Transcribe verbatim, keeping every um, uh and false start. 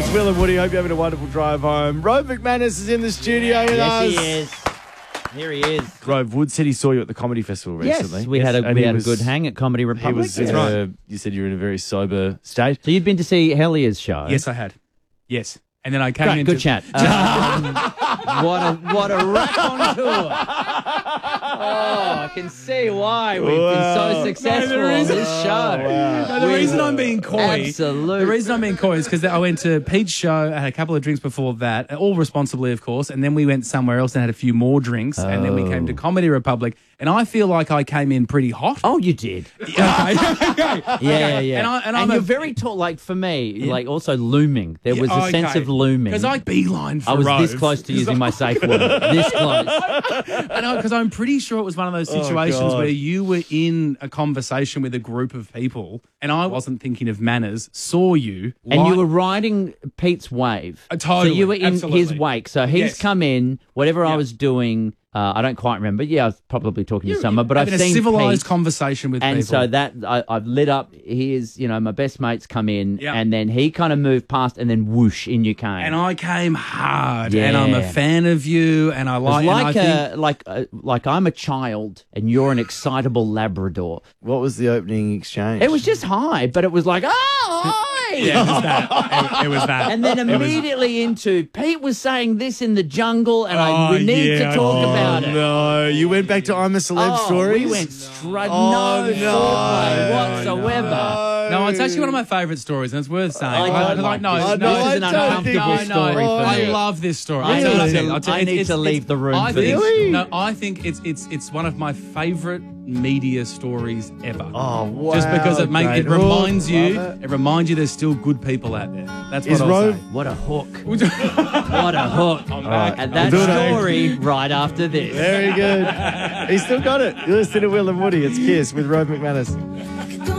It's Will and Woody. Hope you're having a wonderful drive home. Rove McManus is in the studio with yes, us. Yes, he is. Here he is. Rove Wood said he saw you at the Comedy Festival recently. Yes, we had a, And we he had was- a good hang at Comedy Republic. He was, Yes. uh, you said you were in a very sober state. So you'd been to see Hellier's show. Yes, I had. Yes. And then I came Great, into... good chat. Um, what a what a rack on tour. Oh, I can see why we've Wow. been so successful No, there on is- this show. No, the We- reason I'm being coy... Absolutely. The reason I'm being coy is because I went to Pete's show, I had a couple of drinks before that, all responsibly, of course, and then we went somewhere else and had a few more drinks, and then we came to Comedy Republic, and I feel like I came in pretty hot. Oh, you did. Okay. Yeah, yeah, yeah. And, I, and, And, I'm you're a, very tall, like for me, like also looming. There was a sense of looming. Because I beeline for I was this Rove. close to using my safe word. This close. Because I'm pretty sure it was one of those situations God. where you were in a conversation with a group of people, and I wasn't thinking of manners, saw you, And you like- were riding Pete's wave. Uh, totally, So you were in absolutely. his wake. So he's Yes. come in, whatever I Yeah. was doing, uh, I don't quite remember. Yeah, I was probably talking to someone, but I've having a seen civilized Pete. conversation with And people. so that I, I've lit up his, you know, my best mates come in, Yeah. and then he kind of moved past, and then whoosh, in you came. and I came hard, and I'm a Yeah. fan of you, and I It was like, like and I a, think, like a, like I'm a child, and you're an excitable Labrador. What was the opening exchange? It was just hi, but it was like, oh, hi. yeah, it was that. It, it was that. And then It was- immediately into Pete was saying this in the jungle, and I, Oh, we need yeah. to talk Oh, about it. No, you went back to I'm a Celeb Oh, stories? we went straight. Oh, no, no. foreplay whatsoever. No, it's actually one of my favourite stories, and it's worth saying. I I, don't like no, this. no, This is an I don't uncomfortable think- no, no, story for I me. love this story. I I'll tell you, need I'll to- tell you, I'll tell you, I need it's- to it's- leave the room I for think, this. No, I think it's it's it's one of my favourite media stories ever. Oh, wow. Just because it makes great it reminds hook. you, Love it. it. reminds you there's still good people out there. That's what Is I'll Rove- say. What a hook. What a hook. back. And that We'll do it, story right after this. Very good. He's still got it. You're listening to Will and Woody. It's Kiss with Rove McManus.